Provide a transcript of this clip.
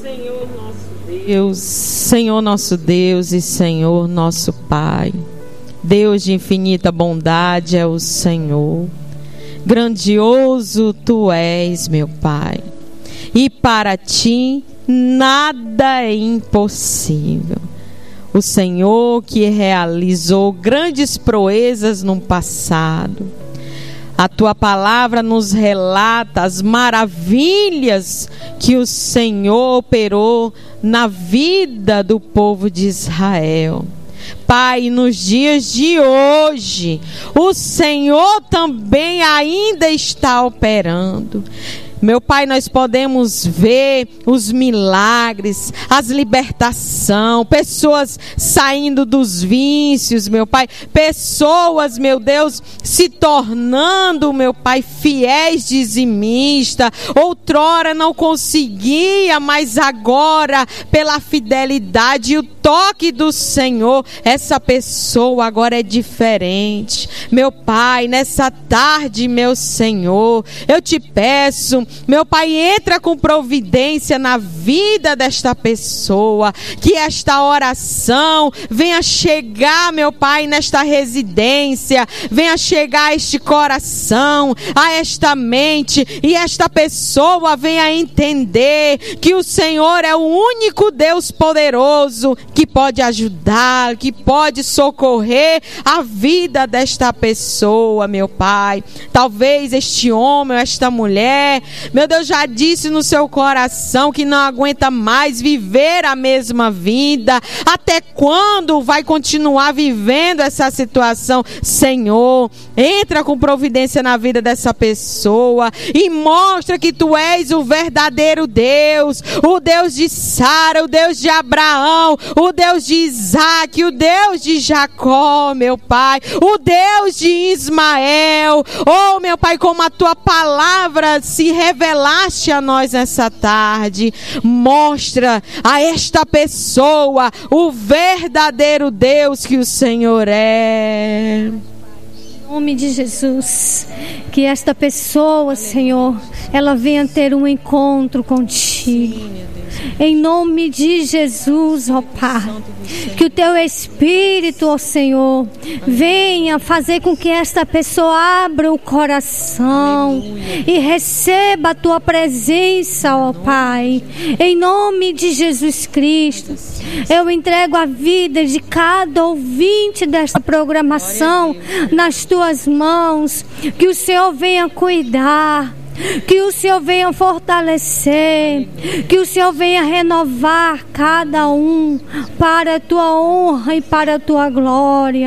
Senhor nosso Deus, Senhor nosso Deus e Senhor nosso Pai. Deus de infinita bondade é o Senhor. Grandioso Tu és, meu Pai. E para Ti nada é impossível. O Senhor que realizou grandes proezas no passado. A Tua palavra nos relata as maravilhas que o Senhor operou na vida do povo de Israel. Pai, nos dias de hoje, o Senhor também ainda está operando. Meu Pai, nós podemos ver os milagres, as libertações, pessoas saindo dos vícios, meu Pai. Pessoas, meu Deus, se tornando, meu Pai, fiéis dizimistas. Outrora não conseguia, mas agora, pela fidelidade e o toque do Senhor, essa pessoa agora é diferente. Meu Pai, nessa tarde, meu Senhor, eu te peço, meu Pai, entra com providência na vida desta pessoa, que esta oração venha chegar, meu Pai, nesta residência, venha chegar a este coração, a esta mente, e esta pessoa venha entender que o Senhor é o único Deus poderoso que pode ajudar, que pode socorrer a vida desta pessoa, meu Pai. Talvez este homem ou esta mulher, meu Deus, já disse no seu coração que não aguenta mais viver a mesma vida. Até quando vai continuar vivendo essa situação? Senhor, entra com providência na vida dessa pessoa e mostra que Tu és o verdadeiro Deus, o Deus de Sara, o Deus de Abraão, o Deus de Isaac, o Deus de Jacó, meu Pai, o Deus de Ismael. Oh, meu Pai, como a Tua palavra se revelaste a nós nessa tarde, mostra a esta pessoa o verdadeiro Deus que o Senhor é. Em nome de Jesus, que esta pessoa, Senhor, ela venha ter um encontro contigo. Em nome de Jesus, ó Pai, que o Teu Espírito, ó Senhor, venha fazer com que esta pessoa abra o coração e receba a Tua presença, ó Pai. Em nome de Jesus Cristo, eu entrego a vida de cada ouvinte desta programação nas Tuas mãos. Que o Senhor venha cuidar, que o Senhor venha fortalecer, que o Senhor venha renovar cada um para a Tua honra e para a Tua glória.